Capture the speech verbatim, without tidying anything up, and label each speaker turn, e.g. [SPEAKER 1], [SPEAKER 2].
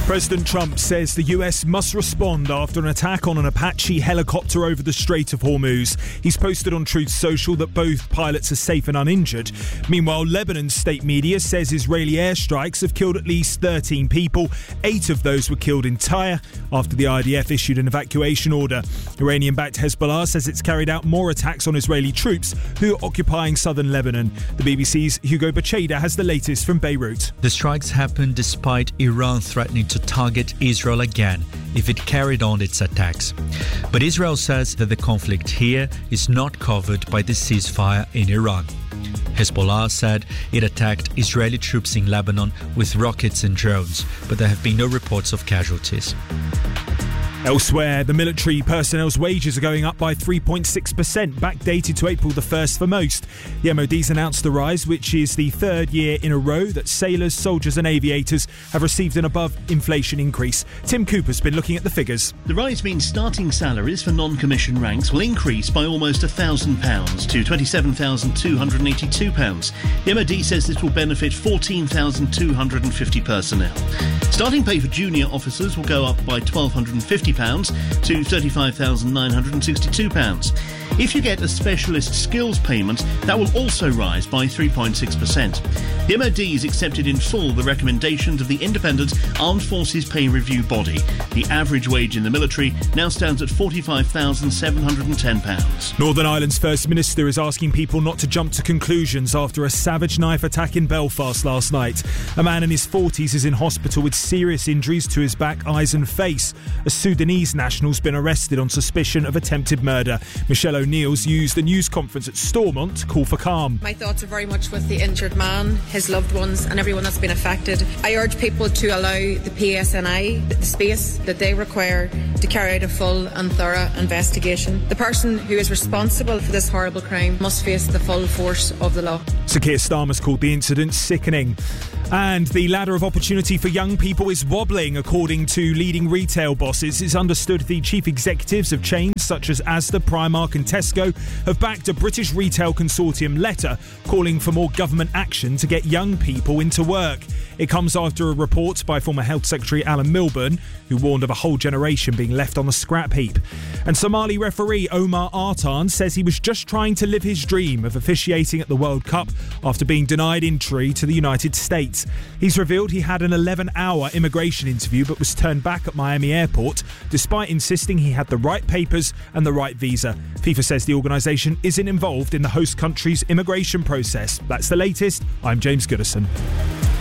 [SPEAKER 1] President Trump says the U S must respond after an attack on an Apache helicopter over the Strait of Hormuz. He's posted on Truth Social that both pilots are safe and uninjured. Meanwhile, Lebanon's state media says Israeli airstrikes have killed at least thirteen people. Eight of those were killed in Tyre after the I D F issued an evacuation order. Iranian-backed Hezbollah says it's carried out more attacks on Israeli troops who are occupying southern Lebanon. The B B C's Hugo Bacheda has the latest from Beirut.
[SPEAKER 2] The strikes happened despite Iran threatening to target Israel again if it carried on its attacks. But Israel says that the conflict here is not covered by the ceasefire in Iran. Hezbollah said it attacked Israeli troops in Lebanon with rockets and drones, but there have been no reports of casualties.
[SPEAKER 1] Elsewhere, the military personnel's wages are going up by three point six percent, backdated to April the first for most. The M O D's announced the rise, which is the third year in a row that sailors, soldiers and aviators have received an above-inflation increase. Tim Cooper's been looking at the figures.
[SPEAKER 3] The rise means starting salaries for non-commissioned ranks will increase by almost one thousand pounds to twenty-seven thousand two hundred eighty-two pounds. The M O D says this will benefit fourteen thousand two hundred fifty personnel. Starting pay for junior officers will go up by one thousand two hundred fifty pounds to thirty-five thousand nine hundred sixty-two pounds. If you get a specialist skills payment, that will also rise by three point six percent. The M O D has accepted in full the recommendations of the independent Armed Forces Pay Review body. The average wage in the military now stands at forty-five thousand seven hundred ten pounds.
[SPEAKER 1] Northern Ireland's First Minister is asking people not to jump to conclusions after a savage knife attack in Belfast last night. A man in his forties is in hospital with serious injuries to his back, eyes and face. A Sudanese national's been arrested on suspicion of attempted murder. Michelle O'Neill's used a news conference at Stormont to call for calm.
[SPEAKER 4] My thoughts are very much with the injured man, his loved ones and everyone that's been affected. I urge people to allow the P S N I the space that they require to carry out a full and thorough investigation. The person who is responsible for this horrible crime must face the full force of the law.
[SPEAKER 1] Sir Keir Starmer's called the incident sickening. And the ladder of opportunity for young people is wobbling, according to leading retail bosses. It's understood the chief executives of chains such as Asda, Primark and Tesco have backed a British retail consortium letter calling for more government action to get young people into work. It comes after a report by former Health Secretary Alan Milburn, who warned of a whole generation being left on the scrap heap. And Somali referee Omar Artan says he was just trying to live his dream of officiating at the World Cup after being denied entry to the United States. He's revealed he had an eleven-hour immigration interview but was turned back at Miami Airport despite insisting he had the right papers and the right visa. FIFA says the organisation isn't involved in the host country's immigration process. That's the latest. I'm James Goodison.